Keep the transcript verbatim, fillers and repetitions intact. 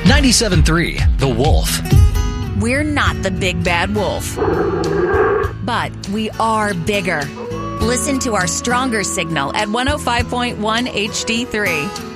ninety-seven point three The Wolf. We're not the big bad wolf, but we are bigger. Listen to our stronger signal at one oh five point one H D three.